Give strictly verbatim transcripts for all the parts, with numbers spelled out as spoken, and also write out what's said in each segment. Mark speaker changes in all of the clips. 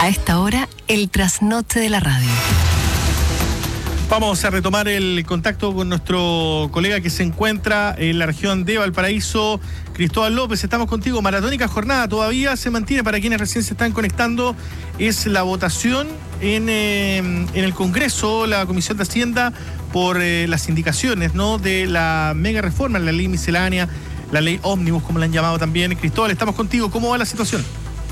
Speaker 1: A esta hora, el trasnoche de la radio.
Speaker 2: Vamos a retomar el contacto con nuestro colega que se encuentra en la región de Valparaíso, Cristóbal López. Estamos contigo. Maratónica jornada todavía se mantiene para quienes recién se están conectando. Es la votación en, eh, en el Congreso, la Comisión de Hacienda, por eh, las indicaciones, ¿no?, de la mega reforma, la ley miscelánea, la ley ómnibus, como la han llamado también. Cristóbal, estamos contigo. ¿Cómo va la situación?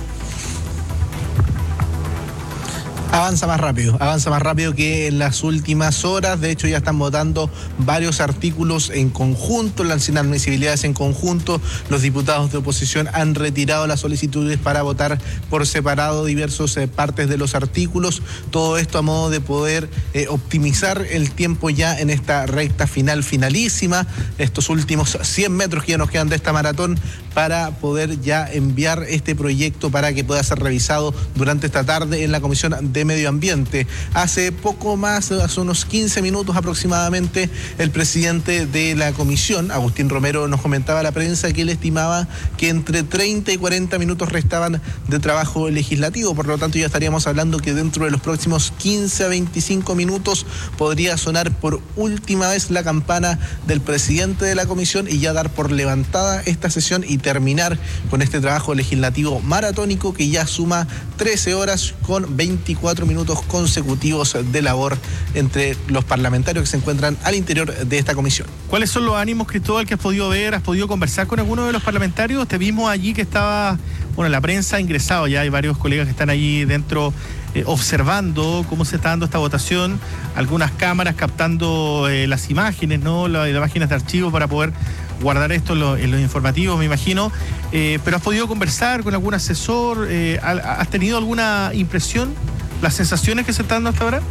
Speaker 3: Avanza más rápido, avanza más rápido que en las últimas horas. De hecho, ya están votando varios artículos en conjunto, las inadmisibilidades en conjunto. Los diputados de oposición han retirado las solicitudes para votar por separado diversas eh, partes de los artículos. Todo esto a modo de poder eh, optimizar el tiempo ya en esta recta final finalísima, estos últimos cien metros que ya nos quedan de esta maratón, para poder ya enviar este proyecto para que pueda ser revisado durante esta tarde en la Comisión de Medio Ambiente. Hace poco más, hace unos quince minutos aproximadamente, el presidente de la comisión, Agustín Romero, nos comentaba a la prensa que él estimaba que entre treinta y cuarenta minutos restaban de trabajo legislativo. Por lo tanto, ya estaríamos hablando que dentro de los próximos quince a veinticinco minutos podría sonar por última vez la campana del presidente de la comisión y ya dar por levantada esta sesión y terminar con este trabajo legislativo maratónico que ya suma trece horas con veinticuatro minutos consecutivos de labor entre los parlamentarios que se encuentran al interior de esta comisión.
Speaker 2: ¿Cuáles son los ánimos, Cristóbal, que has podido ver? ¿Has podido conversar con alguno de los parlamentarios? Te vimos allí que estaba, bueno, la prensa ha ingresado, ya hay varios colegas que están allí dentro eh, observando cómo se está dando esta votación, algunas cámaras captando eh, las imágenes, ¿no?, las, las imágenes de archivo para poder guardar esto en, lo, en los informativos, me imagino. Eh, pero ¿has podido conversar con algún asesor? Eh, ¿Has tenido alguna impresión? ¿Las sensaciones que se están dando hasta ahora?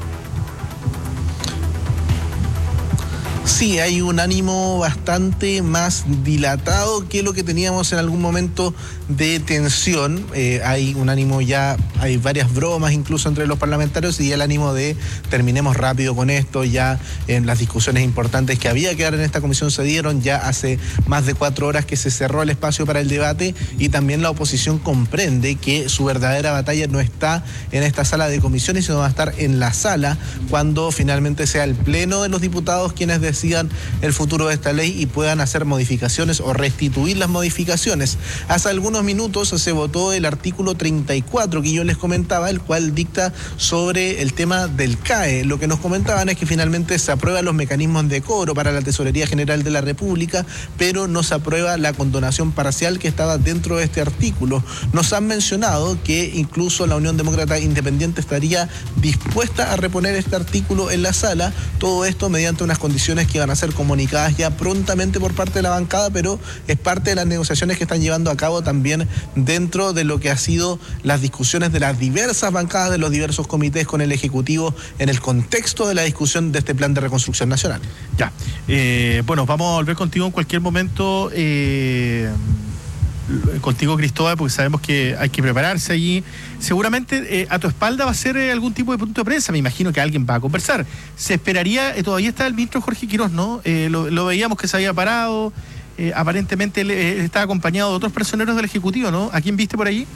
Speaker 3: Sí, hay un ánimo bastante más dilatado que lo que teníamos en algún momento de tensión. Eh, hay un ánimo ya, hay varias bromas incluso entre los parlamentarios y el ánimo de terminemos rápido con esto. Ya en las discusiones importantes que había que dar en esta comisión se dieron, ya hace más de cuatro horas que se cerró el espacio para el debate y también la oposición comprende que su verdadera batalla no está en esta sala de comisiones, sino va a estar en la sala cuando finalmente sea el pleno de los diputados quienes decidan el futuro de esta ley y puedan hacer modificaciones o restituir las modificaciones. Hace algunos minutos se votó el artículo treinta y cuatro que yo les comentaba, el cual dicta sobre el tema del C A E. Lo que nos comentaban es que finalmente se aprueban los mecanismos de cobro para la Tesorería General de la República, pero no se aprueba la condonación parcial que estaba dentro de este artículo. Nos han mencionado que incluso la Unión Demócrata Independiente estaría dispuesta a reponer este artículo en la sala, todo esto mediante unas condiciones que van a ser comunicadas ya prontamente por parte de la bancada, pero es parte de las negociaciones que están llevando a cabo también dentro de lo que ha sido las discusiones de las diversas bancadas de los diversos comités con el Ejecutivo en el contexto de la discusión de este plan de reconstrucción nacional.
Speaker 2: Ya, eh, bueno, vamos a volver contigo en cualquier momento, eh, contigo, Cristóbal, porque sabemos que hay que prepararse allí. Seguramente eh, a tu espalda va a ser eh, algún tipo de punto de prensa, me imagino que alguien va a conversar. Se esperaría, eh, todavía está el ministro Jorge Quirós, ¿no? Eh, lo, lo veíamos que se había parado, eh, aparentemente él eh, está acompañado de otros personeros del Ejecutivo, ¿no? ¿A quién viste por allí?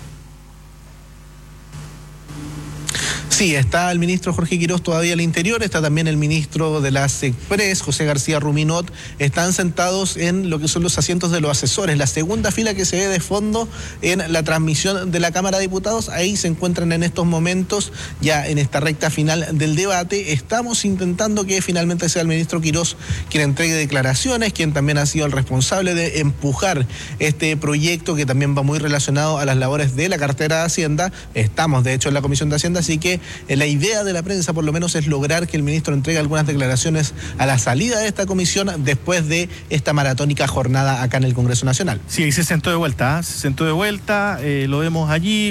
Speaker 3: Sí, está el ministro Jorge Quirós todavía al interior, está también el ministro de la SECPRES, José García Ruminot. Están sentados en lo que son los asientos de los asesores, la segunda fila que se ve de fondo en la transmisión de la Cámara de Diputados. Ahí se encuentran en estos momentos, ya en esta recta final del debate. Estamos intentando que finalmente sea el ministro Quirós quien entregue declaraciones, quien también ha sido el responsable de empujar este proyecto que también va muy relacionado a las labores de la cartera de Hacienda. Estamos de hecho en la Comisión de Hacienda, así que la idea de la prensa por lo menos es lograr que el ministro entregue algunas declaraciones a la salida de esta comisión después de esta maratónica jornada acá en el Congreso Nacional.
Speaker 2: Sí, ahí se sentó de vuelta, ¿eh? se sentó de vuelta, eh, lo vemos allí.